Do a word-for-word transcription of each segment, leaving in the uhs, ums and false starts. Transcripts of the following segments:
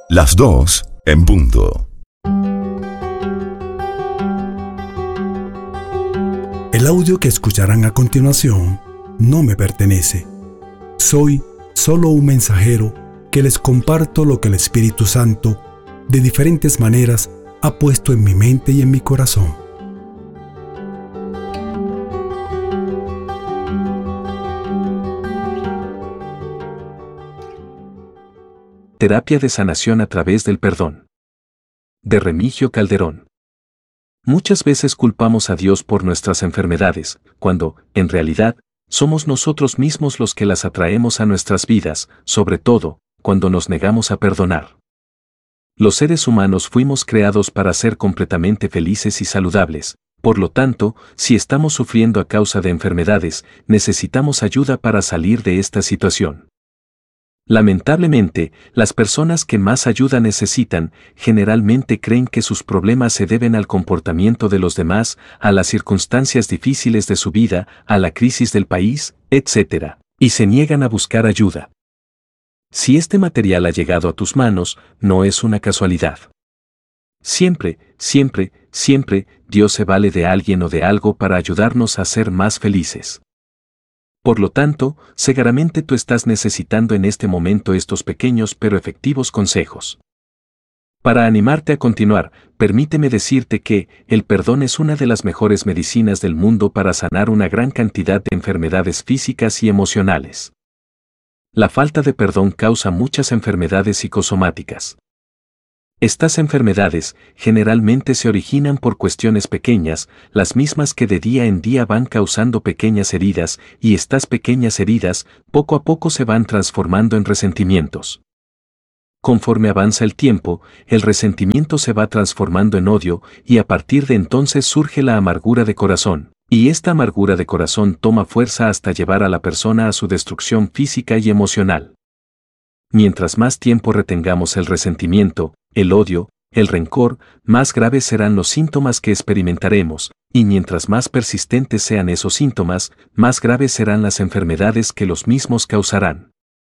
Las dos en punto. El audio que escucharán a continuación no me pertenece. Soy solo un mensajero que les comparto lo que el Espíritu Santo, de diferentes maneras, ha puesto en mi mente y en mi corazón. Terapia de sanación a través del perdón. De Remigio Calderón. Muchas veces culpamos a Dios por nuestras enfermedades, cuando, en realidad, somos nosotros mismos los que las atraemos a nuestras vidas, sobre todo, cuando nos negamos a perdonar. Los seres humanos fuimos creados para ser completamente felices y saludables, por lo tanto, si estamos sufriendo a causa de enfermedades, necesitamos ayuda para salir de esta situación. Lamentablemente, las personas que más ayuda necesitan generalmente creen que sus problemas se deben al comportamiento de los demás, a las circunstancias difíciles de su vida, a la crisis del país, etcétera, y se niegan a buscar ayuda. Si este material ha llegado a tus manos, no es una casualidad. Siempre, siempre, siempre, Dios se vale de alguien o de algo para ayudarnos a ser más felices. Por lo tanto, seguramente tú estás necesitando en este momento estos pequeños pero efectivos consejos. Para animarte a continuar, permíteme decirte que el perdón es una de las mejores medicinas del mundo para sanar una gran cantidad de enfermedades físicas y emocionales. La falta de perdón causa muchas enfermedades psicosomáticas. Estas enfermedades generalmente se originan por cuestiones pequeñas, las mismas que de día en día van causando pequeñas heridas, y estas pequeñas heridas poco a poco se van transformando en resentimientos. Conforme avanza el tiempo, el resentimiento se va transformando en odio, y a partir de entonces surge la amargura de corazón, y esta amargura de corazón toma fuerza hasta llevar a la persona a su destrucción física y emocional. Mientras más tiempo retengamos el resentimiento, el odio, el rencor, más graves serán los síntomas que experimentaremos, y mientras más persistentes sean esos síntomas, más graves serán las enfermedades que los mismos causarán.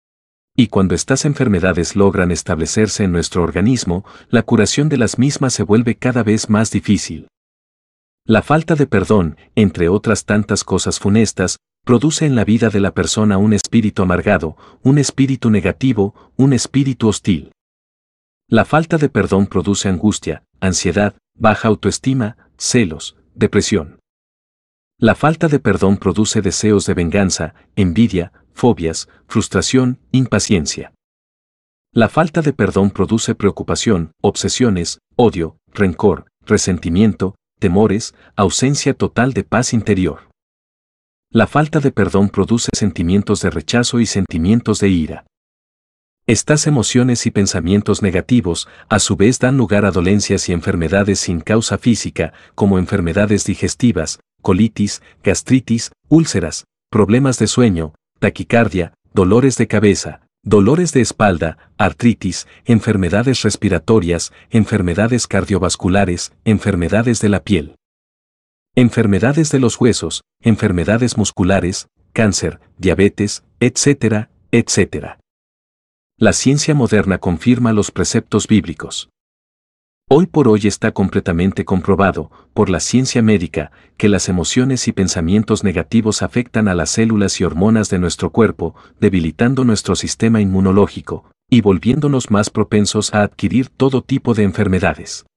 Y cuando estas enfermedades logran establecerse en nuestro organismo, la curación de las mismas se vuelve cada vez más difícil. La falta de perdón, entre otras tantas cosas funestas, produce en la vida de la persona un espíritu amargado, un espíritu negativo, un espíritu hostil. La falta de perdón produce angustia, ansiedad, baja autoestima, celos, depresión. La falta de perdón produce deseos de venganza, envidia, fobias, frustración, impaciencia. La falta de perdón produce preocupación, obsesiones, odio, rencor, resentimiento, temores, ausencia total de paz interior. La falta de perdón produce sentimientos de rechazo y sentimientos de ira. Estas emociones y pensamientos negativos, a su vez, dan lugar a dolencias y enfermedades sin causa física, como enfermedades digestivas, colitis, gastritis, úlceras, problemas de sueño, taquicardia, dolores de cabeza, dolores de espalda, artritis, enfermedades respiratorias, enfermedades cardiovasculares, enfermedades de la piel, enfermedades de los huesos, enfermedades musculares, cáncer, diabetes, etcétera, etcétera. La ciencia moderna confirma los preceptos bíblicos. Hoy por hoy está completamente comprobado, por la ciencia médica, que las emociones y pensamientos negativos afectan a las células y hormonas de nuestro cuerpo, debilitando nuestro sistema inmunológico, y volviéndonos más propensos a adquirir todo tipo de enfermedades.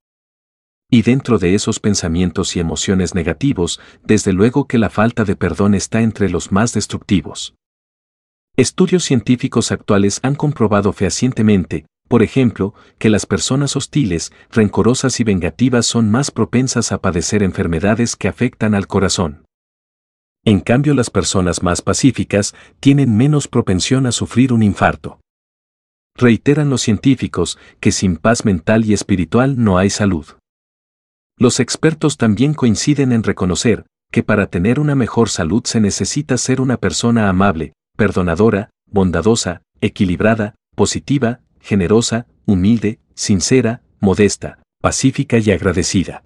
Y dentro de esos pensamientos y emociones negativos, desde luego que la falta de perdón está entre los más destructivos. Estudios científicos actuales han comprobado fehacientemente, por ejemplo, que las personas hostiles, rencorosas y vengativas son más propensas a padecer enfermedades que afectan al corazón. En cambio, las personas más pacíficas tienen menos propensión a sufrir un infarto. Reiteran los científicos que sin paz mental y espiritual no hay salud. Los expertos también coinciden en reconocer que para tener una mejor salud se necesita ser una persona amable, perdonadora, bondadosa, equilibrada, positiva, generosa, humilde, sincera, modesta, pacífica y agradecida.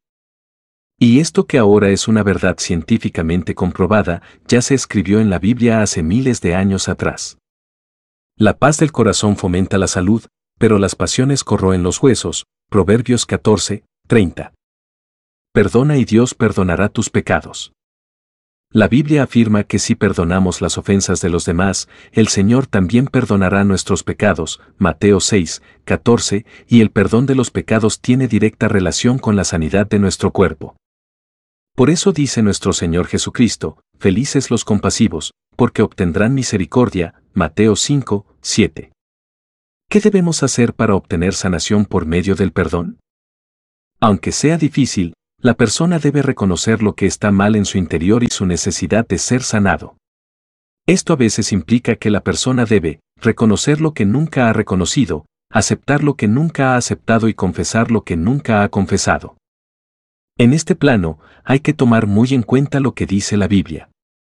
Y esto, que ahora es una verdad científicamente comprobada, ya se escribió en la Biblia hace miles de años atrás. La paz del corazón fomenta la salud, pero las pasiones corroen los huesos. Proverbios catorce, treinta. Perdona y Dios perdonará tus pecados. La Biblia afirma que si perdonamos las ofensas de los demás, el Señor también perdonará nuestros pecados. Mateo seis, catorce, y el perdón de los pecados tiene directa relación con la sanidad de nuestro cuerpo. Por eso dice nuestro Señor Jesucristo, felices los compasivos, porque obtendrán misericordia. Mateo cinco, siete. ¿Qué debemos hacer para obtener sanación por medio del perdón? Aunque sea difícil, la persona debe reconocer lo que está mal en su interior y su necesidad de ser sanado. Esto a veces implica que la persona debe reconocer lo que nunca ha reconocido, aceptar lo que nunca ha aceptado y confesar lo que nunca ha confesado. En este plano, hay que tomar muy en cuenta lo que dice la Biblia.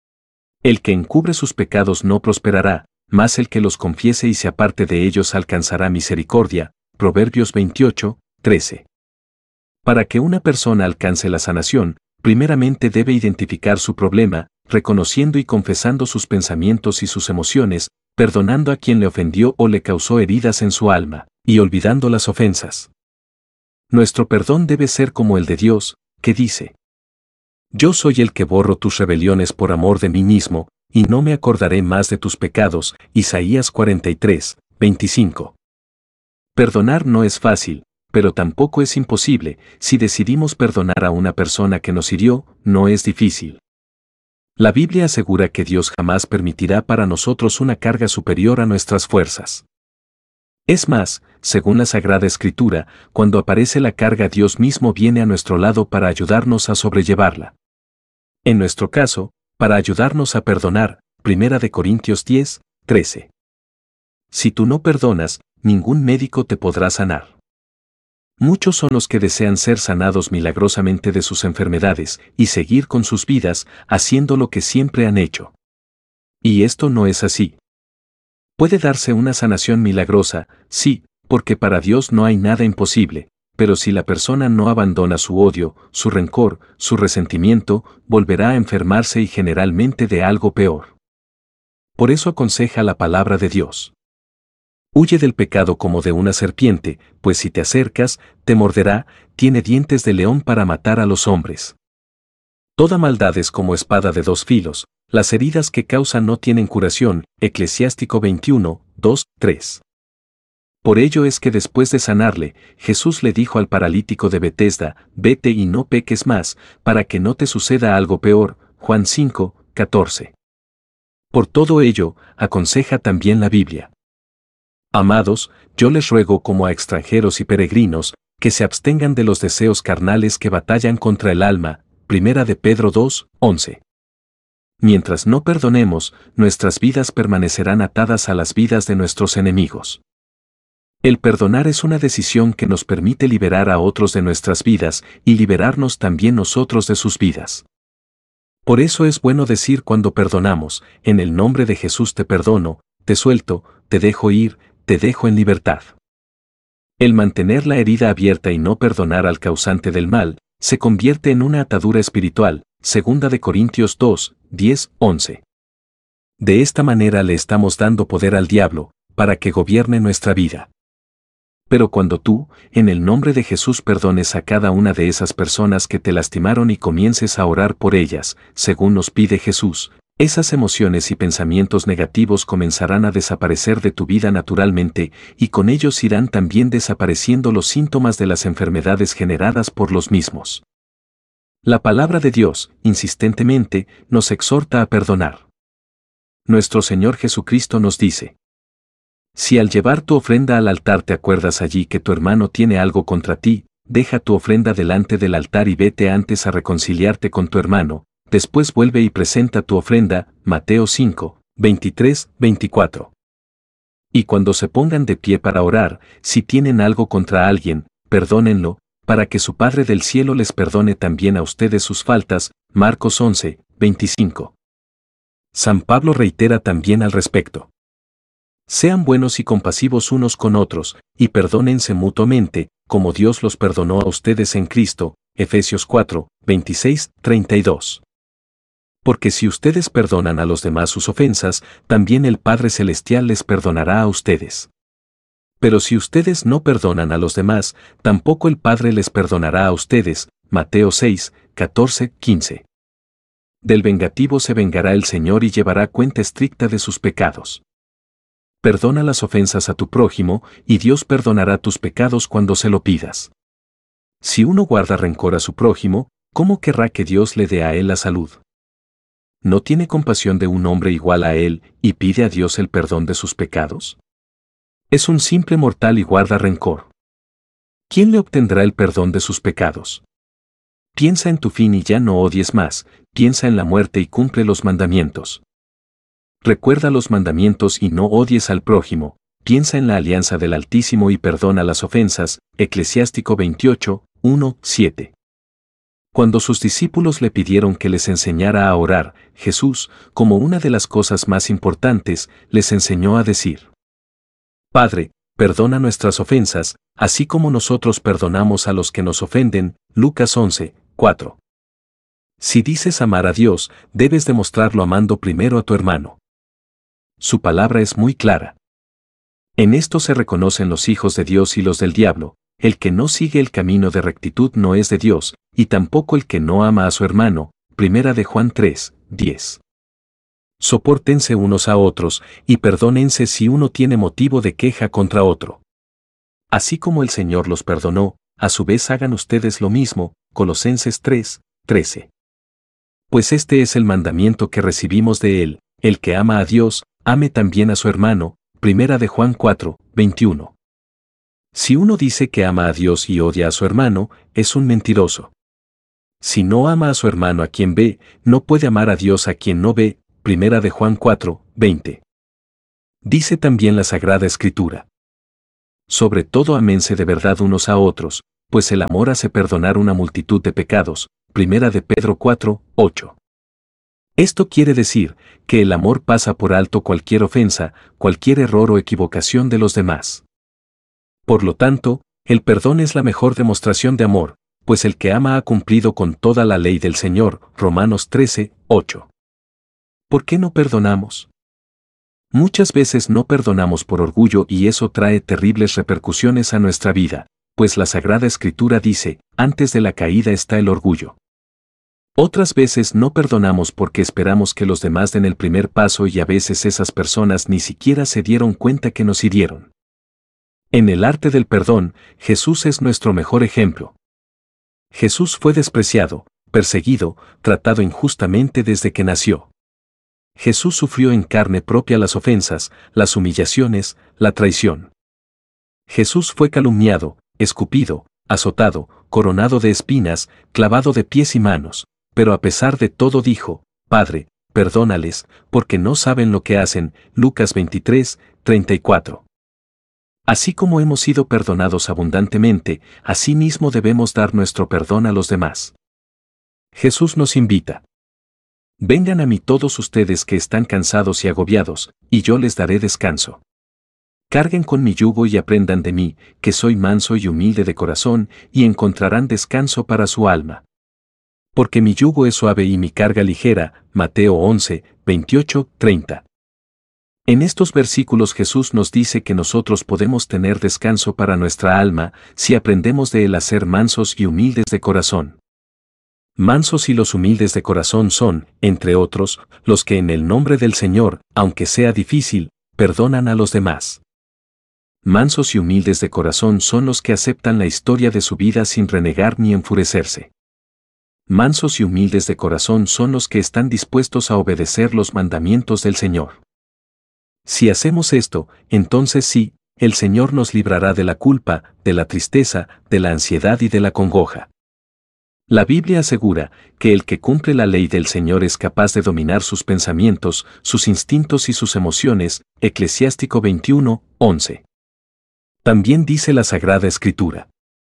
El que encubre sus pecados no prosperará, mas el que los confiese y se aparte de ellos alcanzará misericordia. Proverbios veintiocho, trece. Para que una persona alcance la sanación, primeramente debe identificar su problema, reconociendo y confesando sus pensamientos y sus emociones, perdonando a quien le ofendió o le causó heridas en su alma, y olvidando las ofensas. Nuestro perdón debe ser como el de Dios, que dice: Yo soy el que borro tus rebeliones por amor de mí mismo, y no me acordaré más de tus pecados. Isaías cuarenta y tres, veinticinco. Perdonar no es fácil, pero tampoco es imposible. Si decidimos perdonar a una persona que nos hirió, no es difícil. La Biblia asegura que Dios jamás permitirá para nosotros una carga superior a nuestras fuerzas. Es más, según la Sagrada Escritura, cuando aparece la carga, Dios mismo viene a nuestro lado para ayudarnos a sobrellevarla. En nuestro caso, para ayudarnos a perdonar. Primera de Corintios diez, trece. Si tú no perdonas, ningún médico te podrá sanar. Muchos son los que desean ser sanados milagrosamente de sus enfermedades y seguir con sus vidas haciendo lo que siempre han hecho. Y esto no es así. Puede darse una sanación milagrosa, sí, porque para Dios no hay nada imposible, pero si la persona no abandona su odio, su rencor, su resentimiento, volverá a enfermarse y generalmente de algo peor. Por eso aconseja la palabra de Dios: Huye del pecado como de una serpiente, pues si te acercas, te morderá, tiene dientes de león para matar a los hombres. Toda maldad es como espada de dos filos, las heridas que causan no tienen curación. Eclesiástico veintiuno, dos, tres. Por ello es que después de sanarle, Jesús le dijo al paralítico de Betesda: Vete y no peques más, para que no te suceda algo peor. Juan cinco, catorce. Por todo ello, aconseja también la Biblia: Amados, yo les ruego como a extranjeros y peregrinos, que se abstengan de los deseos carnales que batallan contra el alma. Primera de Pedro dos, once. Mientras no perdonemos, nuestras vidas permanecerán atadas a las vidas de nuestros enemigos. El perdonar es una decisión que nos permite liberar a otros de nuestras vidas y liberarnos también nosotros de sus vidas. Por eso es bueno decir cuando perdonamos: en el nombre de Jesús te perdono, te suelto, te dejo ir, te dejo en libertad. El mantener la herida abierta y no perdonar al causante del mal, se convierte en una atadura espiritual. Segunda de Corintios dos, diez, once. De esta manera le estamos dando poder al diablo, para que gobierne nuestra vida. Pero cuando tú, en el nombre de Jesús, perdones a cada una de esas personas que te lastimaron y comiences a orar por ellas, según nos pide Jesús, esas emociones y pensamientos negativos comenzarán a desaparecer de tu vida naturalmente, y con ellos irán también desapareciendo los síntomas de las enfermedades generadas por los mismos. La palabra de Dios, insistentemente, nos exhorta a perdonar. Nuestro Señor Jesucristo nos dice: Si al llevar tu ofrenda al altar te acuerdas allí que tu hermano tiene algo contra ti, deja tu ofrenda delante del altar y vete antes a reconciliarte con tu hermano, después vuelve y presenta tu ofrenda. Mateo cinco, veintitrés, veinticuatro. Y cuando se pongan de pie para orar, si tienen algo contra alguien, perdónenlo, para que su Padre del cielo les perdone también a ustedes sus faltas. Marcos once, veinticinco. San Pablo reitera también al respecto: Sean buenos y compasivos unos con otros, y perdónense mutuamente, como Dios los perdonó a ustedes en Cristo. Efesios cuatro, veintiséis, treinta y dos. Porque si ustedes perdonan a los demás sus ofensas, también el Padre Celestial les perdonará a ustedes. Pero si ustedes no perdonan a los demás, tampoco el Padre les perdonará a ustedes. Mateo seis, catorce, quince. Del vengativo se vengará el Señor y llevará cuenta estricta de sus pecados. Perdona las ofensas a tu prójimo, y Dios perdonará tus pecados cuando se lo pidas. Si uno guarda rencor a su prójimo, ¿cómo querrá que Dios le dé a él la salud? ¿No tiene compasión de un hombre igual a él y pide a Dios el perdón de sus pecados? Es un simple mortal y guarda rencor. ¿Quién le obtendrá el perdón de sus pecados? Piensa en tu fin y ya no odies más, piensa en la muerte y cumple los mandamientos. Recuerda los mandamientos y no odies al prójimo, piensa en la alianza del Altísimo y perdona las ofensas. Eclesiástico veintiocho, uno, siete. Cuando sus discípulos le pidieron que les enseñara a orar, Jesús, como una de las cosas más importantes, les enseñó a decir: Padre, perdona nuestras ofensas, así como nosotros perdonamos a los que nos ofenden. Lucas once, cuatro. Si dices amar a Dios, debes demostrarlo amando primero a tu hermano. Su palabra es muy clara. En esto se reconocen los hijos de Dios y los del diablo. El que no sigue el camino de rectitud no es de Dios, y tampoco el que no ama a su hermano. Primera de Juan tres, diez. Sopórtense unos a otros, y perdónense si uno tiene motivo de queja contra otro. Así como el Señor los perdonó, a su vez hagan ustedes lo mismo. Colosenses tres, trece. Pues este es el mandamiento que recibimos de Él: el que ama a Dios, ame también a su hermano. Primera de Juan cuatro, veintiuno. Si uno dice que ama a Dios y odia a su hermano, es un mentiroso. Si no ama a su hermano a quien ve, no puede amar a Dios a quien no ve. Primera de Juan cuatro, veinte. Dice también la Sagrada Escritura: sobre todo ámense de verdad unos a otros, pues el amor hace perdonar una multitud de pecados. Primera de Pedro cuatro, ocho. Esto quiere decir que el amor pasa por alto cualquier ofensa, cualquier error o equivocación de los demás. Por lo tanto, el perdón es la mejor demostración de amor, pues el que ama ha cumplido con toda la ley del Señor. Romanos trece, ocho. ¿Por qué no perdonamos? Muchas veces no perdonamos por orgullo y eso trae terribles repercusiones a nuestra vida, pues la Sagrada Escritura dice: antes de la caída está el orgullo. Otras veces no perdonamos porque esperamos que los demás den el primer paso y a veces esas personas ni siquiera se dieron cuenta que nos hirieron. En el arte del perdón, Jesús es nuestro mejor ejemplo. Jesús fue despreciado, perseguido, tratado injustamente desde que nació. Jesús sufrió en carne propia las ofensas, las humillaciones, la traición. Jesús fue calumniado, escupido, azotado, coronado de espinas, clavado de pies y manos, pero a pesar de todo dijo: Padre, perdónales, porque no saben lo que hacen. Lucas veintitrés, treinta y cuatro. Así como hemos sido perdonados abundantemente, así mismo debemos dar nuestro perdón a los demás. Jesús nos invita: vengan a mí todos ustedes que están cansados y agobiados, y yo les daré descanso. Carguen con mi yugo y aprendan de mí, que soy manso y humilde de corazón, y encontrarán descanso para su alma. Porque mi yugo es suave y mi carga ligera. Mateo once, veintiocho, treinta. En estos versículos Jesús nos dice que nosotros podemos tener descanso para nuestra alma si aprendemos de Él a ser mansos y humildes de corazón. Mansos y los humildes de corazón son, entre otros, los que en el nombre del Señor, aunque sea difícil, perdonan a los demás. Mansos y humildes de corazón son los que aceptan la historia de su vida sin renegar ni enfurecerse. Mansos y humildes de corazón son los que están dispuestos a obedecer los mandamientos del Señor. Si hacemos esto, entonces sí, el Señor nos librará de la culpa, de la tristeza, de la ansiedad y de la congoja. La Biblia asegura que el que cumple la ley del Señor es capaz de dominar sus pensamientos, sus instintos y sus emociones. Eclesiástico veintiuno, once. También dice la Sagrada Escritura: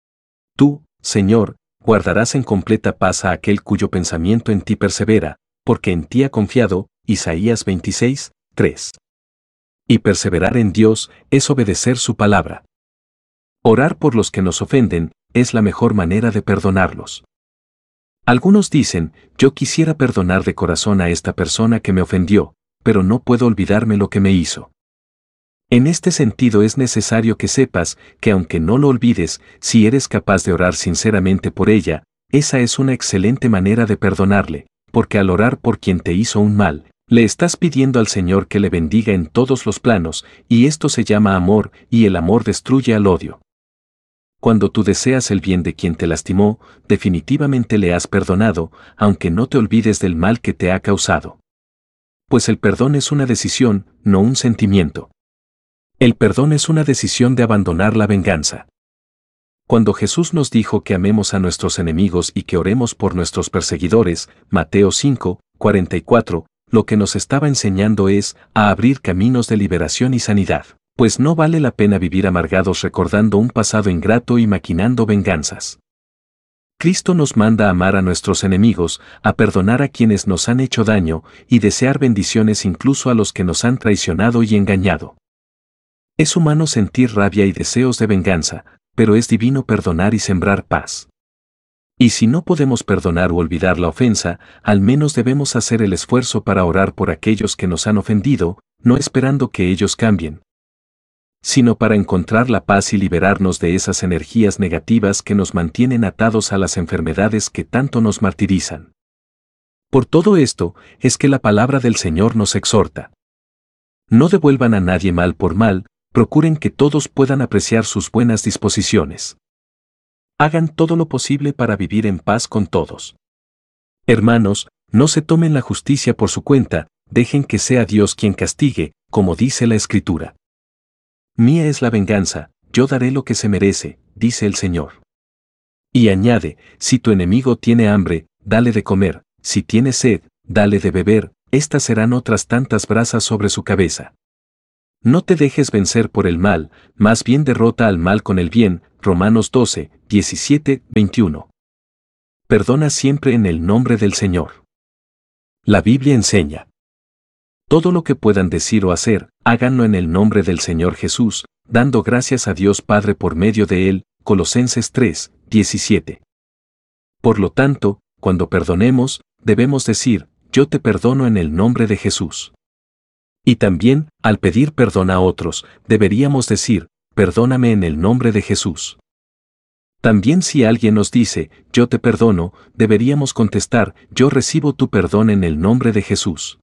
Tú, Señor, guardarás en completa paz a aquel cuyo pensamiento en ti persevera, porque en ti ha confiado. Isaías veintiséis, tres. Y perseverar en Dios es obedecer su palabra. Orar por los que nos ofenden es la mejor manera de perdonarlos. Algunos dicen: yo quisiera perdonar de corazón a esta persona que me ofendió, pero no puedo olvidarme lo que me hizo. En este sentido es necesario que sepas que aunque no lo olvides, si eres capaz de orar sinceramente por ella, esa es una excelente manera de perdonarle, porque al orar por quien te hizo un mal, le estás pidiendo al Señor que le bendiga en todos los planos, y esto se llama amor, y el amor destruye al odio. Cuando tú deseas el bien de quien te lastimó, definitivamente le has perdonado, aunque no te olvides del mal que te ha causado. Pues el perdón es una decisión, no un sentimiento. El perdón es una decisión de abandonar la venganza. Cuando Jesús nos dijo que amemos a nuestros enemigos y que oremos por nuestros perseguidores, Mateo cinco, cuarenta y cuatro, lo que nos estaba enseñando es a abrir caminos de liberación y sanidad, pues no vale la pena vivir amargados recordando un pasado ingrato y maquinando venganzas. Cristo nos manda a amar a nuestros enemigos, a perdonar a quienes nos han hecho daño y desear bendiciones incluso a los que nos han traicionado y engañado. Es humano sentir rabia y deseos de venganza, pero es divino perdonar y sembrar paz. Y si no podemos perdonar o olvidar la ofensa, al menos debemos hacer el esfuerzo para orar por aquellos que nos han ofendido, no esperando que ellos cambien, sino para encontrar la paz y liberarnos de esas energías negativas que nos mantienen atados a las enfermedades que tanto nos martirizan. Por todo esto, es que la palabra del Señor nos exhorta. No devuelvan a nadie mal por mal, procuren que todos puedan apreciar sus buenas disposiciones. Hagan todo lo posible para vivir en paz con todos. Hermanos, no se tomen la justicia por su cuenta, dejen que sea Dios quien castigue, como dice la Escritura. Mía es la venganza, yo daré lo que se merece, dice el Señor. Y añade, si tu enemigo tiene hambre, dale de comer, si tiene sed, dale de beber, estas serán otras tantas brasas sobre su cabeza. No te dejes vencer por el mal, más bien derrota al mal con el bien, Romanos doce, diecisiete, veintiuno. Perdona siempre en el nombre del Señor. La Biblia enseña. Todo lo que puedan decir o hacer, háganlo en el nombre del Señor Jesús, dando gracias a Dios Padre por medio de Él, Colosenses tres, diecisiete. Por lo tanto, cuando perdonemos, debemos decir, yo te perdono en el nombre de Jesús. Y también, al pedir perdón a otros, deberíamos decir, perdóname en el nombre de Jesús. También si alguien nos dice, yo te perdono, deberíamos contestar, yo recibo tu perdón en el nombre de Jesús.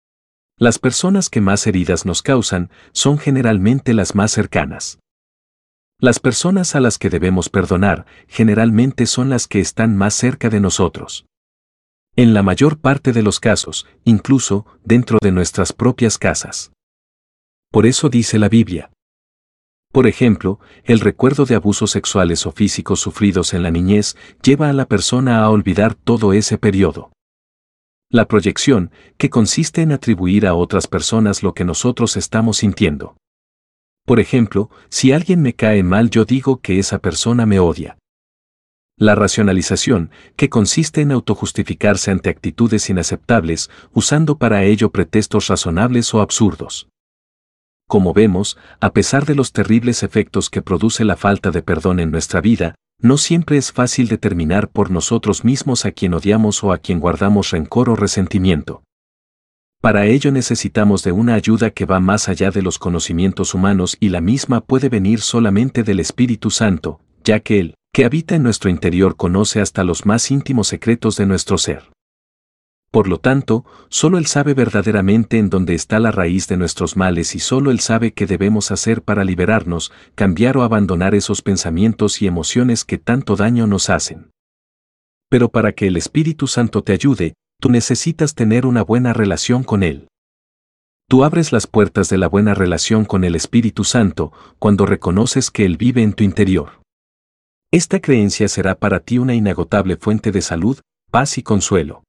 Las personas que más heridas nos causan son generalmente las más cercanas. Las personas a las que debemos perdonar generalmente son las que están más cerca de nosotros. En la mayor parte de los casos, incluso dentro de nuestras propias casas. Por eso dice la Biblia. Por ejemplo, el recuerdo de abusos sexuales o físicos sufridos en la niñez lleva a la persona a olvidar todo ese periodo. La proyección, que consiste en atribuir a otras personas lo que nosotros estamos sintiendo. Por ejemplo, si alguien me cae mal, yo digo que esa persona me odia. La racionalización, que consiste en autojustificarse ante actitudes inaceptables, usando para ello pretextos razonables o absurdos. Como vemos, a pesar de los terribles efectos que produce la falta de perdón en nuestra vida, no siempre es fácil determinar por nosotros mismos a quien odiamos o a quien guardamos rencor o resentimiento. Para ello necesitamos de una ayuda que va más allá de los conocimientos humanos y la misma puede venir solamente del Espíritu Santo, ya que Él, que habita en nuestro interior, conoce hasta los más íntimos secretos de nuestro ser. Por lo tanto, solo Él sabe verdaderamente en dónde está la raíz de nuestros males y solo Él sabe qué debemos hacer para liberarnos, cambiar o abandonar esos pensamientos y emociones que tanto daño nos hacen. Pero para que el Espíritu Santo te ayude, tú necesitas tener una buena relación con Él. Tú abres las puertas de la buena relación con el Espíritu Santo cuando reconoces que Él vive en tu interior. Esta creencia será para ti una inagotable fuente de salud, paz y consuelo.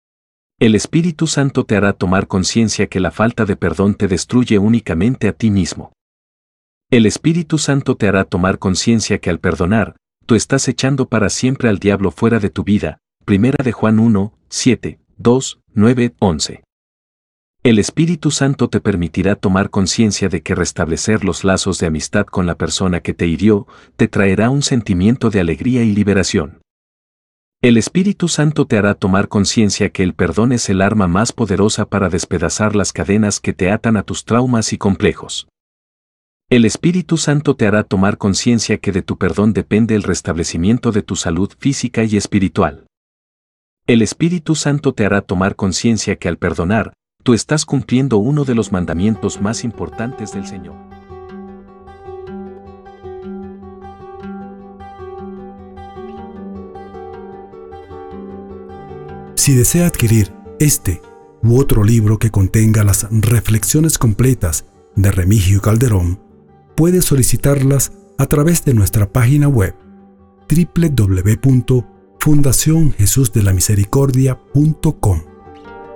El Espíritu Santo te hará tomar conciencia que la falta de perdón te destruye únicamente a ti mismo. El Espíritu Santo te hará tomar conciencia que al perdonar, tú estás echando para siempre al diablo fuera de tu vida. Primera de Juan uno, siete, dos, nueve, once. El Espíritu Santo te permitirá tomar conciencia de que restablecer los lazos de amistad con la persona que te hirió te traerá un sentimiento de alegría y liberación. El Espíritu Santo te hará tomar conciencia que el perdón es el arma más poderosa para despedazar las cadenas que te atan a tus traumas y complejos. El Espíritu Santo te hará tomar conciencia que de tu perdón depende el restablecimiento de tu salud física y espiritual. El Espíritu Santo te hará tomar conciencia que al perdonar, tú estás cumpliendo uno de los mandamientos más importantes del Señor. Si desea adquirir este u otro libro que contenga las reflexiones completas de Remigio Calderón, puede solicitarlas a través de nuestra página web doble u doble u doble u punto fundación jesús de la misericordia punto com.